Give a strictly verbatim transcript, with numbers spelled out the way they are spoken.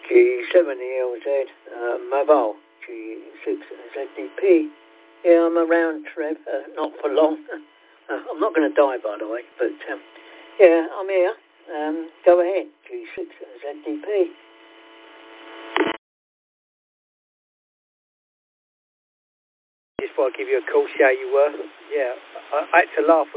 G seven E L Z, uh, mobile, G six Z D P. Yeah, I'm around, Trev, uh, not for long. uh, I'm not going to die, by the way, but um, yeah, I'm here. Um, go ahead, G six Z D P. Just thought I'd give you a call, see how you were. Yeah, I, I had to laugh.